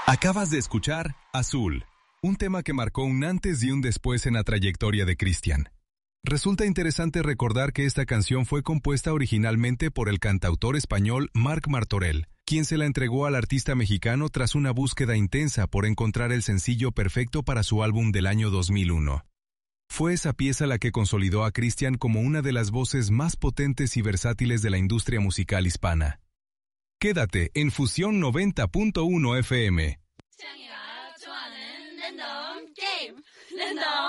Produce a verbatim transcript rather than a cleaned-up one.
Acabas de escuchar Azul, un tema que marcó un antes y un después en la trayectoria de Cristian. Resulta interesante recordar que esta canción fue compuesta originalmente por el cantautor español Marc Martorell, quien se la entregó al artista mexicano tras una búsqueda intensa por encontrar el sencillo perfecto para su álbum del año dos mil uno. Fue esa pieza la que consolidó a Cristian como una de las voces más potentes y versátiles de la industria musical hispana. Quédate en Fusión noventa punto uno F M.